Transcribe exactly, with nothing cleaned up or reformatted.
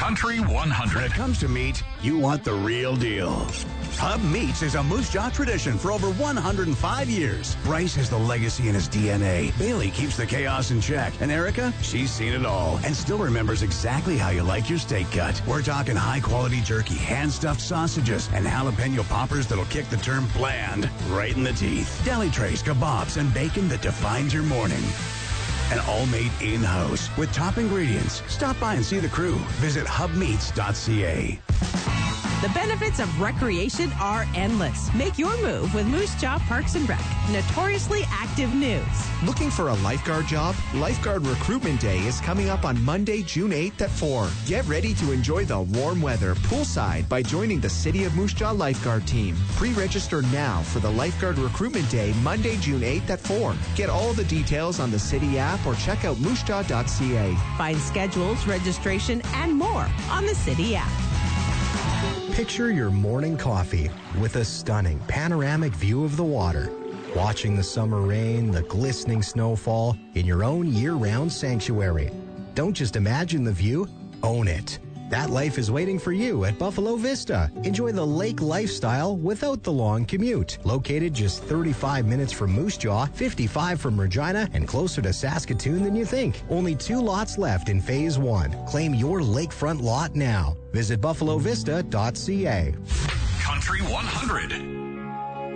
Country one hundred. When it comes to meat, you want the real deal. Hub Meats is a Moose Jaw tradition for over one hundred five years. Bryce has the legacy in his D N A. Bailey keeps the chaos in check. And Erica, she's seen it all and still remembers exactly how you like your steak cut. We're talking high-quality jerky, hand-stuffed sausages, and jalapeno poppers that'll kick the term bland right in the teeth. Deli trays, kebabs, and bacon that defines your morning. And all made in-house with top ingredients. Stop by and see the crew. Visit hub meats dot c a. The benefits of recreation are endless. Make your move with Moose Jaw Parks and Rec. Notoriously active news. Looking for a lifeguard job? Lifeguard Recruitment Day is coming up on Monday, June eighth at four. Get ready to enjoy the warm weather poolside by joining the City of Moose Jaw Lifeguard Team. Pre-register now for the Lifeguard Recruitment Day, Monday, June eighth at four. Get all the details on the City app or check out moose jaw dot c a. Find schedules, registration, and more on the City app. Picture your morning coffee with a stunning panoramic view of the water, watching the summer rain, the glistening snowfall in your own year-round sanctuary. Don't just imagine the view, own it. That life is waiting for you at Buffalo Vista. Enjoy the lake lifestyle without the long commute. Located just thirty-five minutes from Moose Jaw, fifty-five from Regina, and closer to Saskatoon than you think. Only two lots left in Phase one. Claim your lakefront lot now. Visit buffalo vista dot c a. Country one hundred.